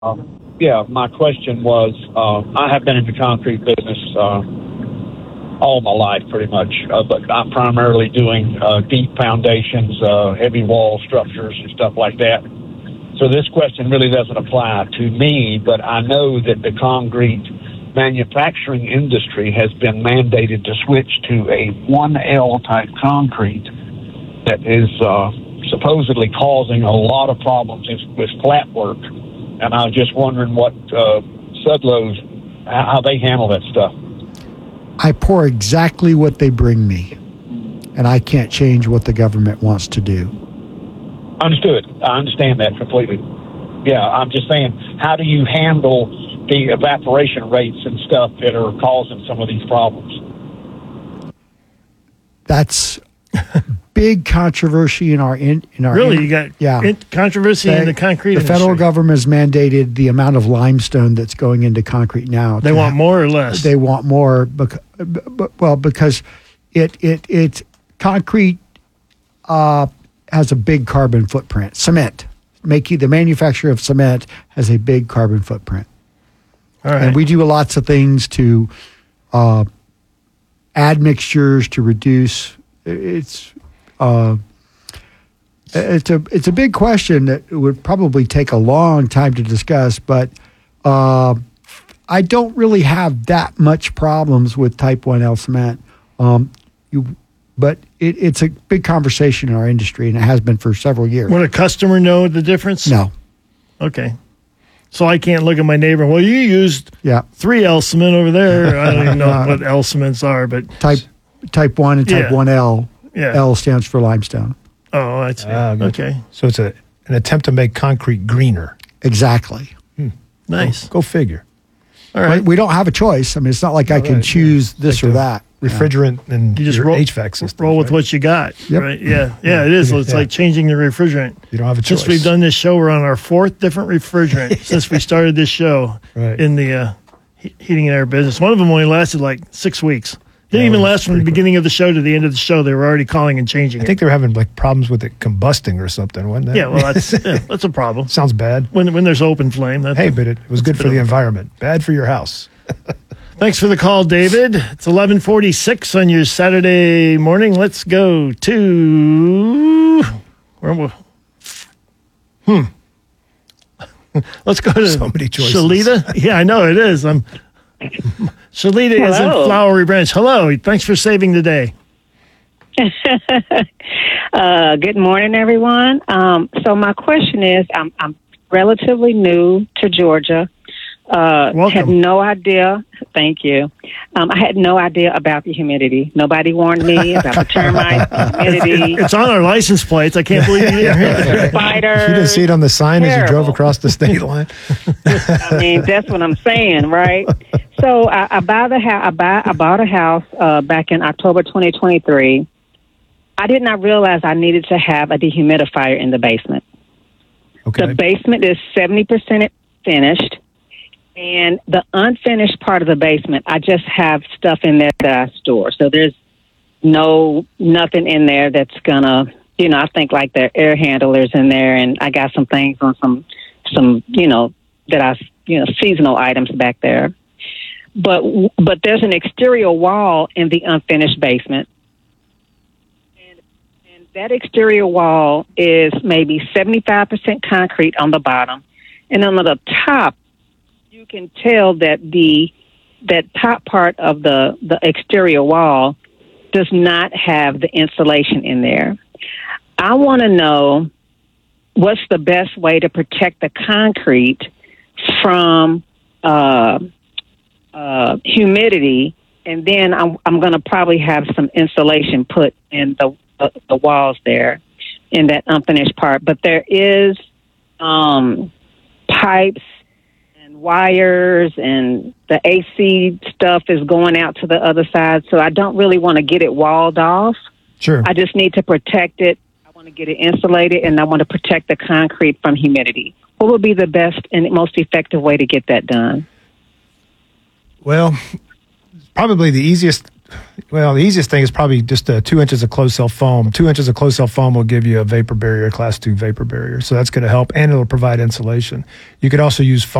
Yeah, my question was, I have been in the concrete business all my life pretty much, but I'm primarily doing deep foundations, heavy wall structures and stuff like that. So this question really doesn't apply to me, but I know that the concrete manufacturing industry has been mandated to switch to a 1L type concrete that is supposedly causing a lot of problems with flat work. And I was just wondering what Sudlow's, how they handle that stuff. I pour exactly what they bring me, and I can't change what the government wants to do. Understood. I understand that completely. Yeah, I'm just saying, how do you handle the evaporation rates and stuff that are causing some of these problems? That's big controversy in our really, you got controversy in the concrete industry. The federal government has mandated the amount of limestone that's going into concrete now. They want more or less? They want more, because it concrete has a big carbon footprint. Cement, the manufacture of cement has a big carbon footprint. All right. And we do lots of things to add mixtures to reduce. It's a big question that would probably take a long time to discuss, but I don't really have that much problems with Type 1L cement. But it's a big conversation in our industry, and it has been for several years. Would a customer know the difference? No. Okay. So I can't look at my neighbor. Well, you used 3L cement over there. I don't even know what L cements are, but Type 1 and Type 1L. Yeah. L stands for limestone. Oh, I see. Okay. So it's an attempt to make concrete greener. Exactly. Nice. Go figure. All right. We don't have a choice. I mean, it's not like I can choose this or that. Refrigerant and you just your roll, HVAC system. Roll with what you got. Yep. Right? Yeah. Yeah, it is. It's like changing the refrigerant. You don't have a choice. Since we've done this show, we're on our 4th different refrigerant since we started this show in the heating and air business. One of them only lasted like 6 weeks. Didn't even last from the beginning of the show to the end of the show. They were already calling and changing it. I think they were having like problems with it combusting or something, wasn't it? Yeah, well, that's a problem. Sounds bad. When there's open flame. But it was good for the environment. Bad for your house. Thanks for the call, David. It's 11:46 on your Saturday morning. Let's go to Let's go to so many choices. Shalita. Yeah, I know it is. Shalita is in Flowery Branch. Hello. Thanks for saving the day. Good morning, everyone. So my question is, I'm relatively new to Georgia. Welcome. Had no idea. Thank you. I had no idea about the humidity. Nobody warned me about the termites, humidity. It's on our license plates. I can't believe you didn't hear it. Spiders. You didn't see it on the sign as you drove across the state line. I mean, that's what I'm saying, right? So I bought a house back in October 2023. I did not realize I needed to have a dehumidifier in the basement. Okay. The basement is 70% finished. And the unfinished part of the basement, I just have stuff in there that I store. So there's nothing in there that's gonna, I think like the air handlers in there, and I got some things on some, seasonal items back there. But there's an exterior wall in the unfinished basement. And that exterior wall is maybe 75% concrete on the bottom. And on the top, you can tell that that top part of the exterior wall does not have the insulation in there. I want to know what's the best way to protect the concrete from humidity, and then I'm going to probably have some insulation put in the walls there in that unfinished part. But there is pipes wires, and the AC stuff is going out to the other side, so I don't really want to get it walled off. Sure. I just need to protect it. I want to get it insulated, and I want to protect the concrete from humidity. What would be the best and most effective way to get that done? Well, probably the easiest Well, the easiest thing is probably just 2 inches of closed cell foam. 2 inches of closed cell foam will give you a vapor barrier, class 2 vapor barrier. So that's going to help, and it'll provide insulation. You could also use foam